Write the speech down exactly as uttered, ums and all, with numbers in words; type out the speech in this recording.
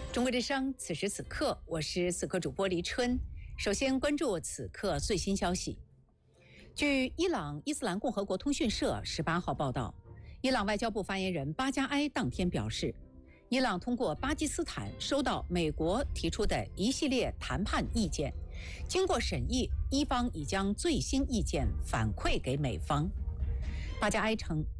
中国之声，此时此刻，我是此刻主播黎春。首先关注此刻最新消息。据伊朗伊斯兰共和国通讯社十八号报道，伊朗外交部发言人巴加埃当天表示，伊朗通过巴基斯坦收到美国提出的一系列谈判意见，经过审议，伊方已将最新意见反馈给美方。巴加埃称，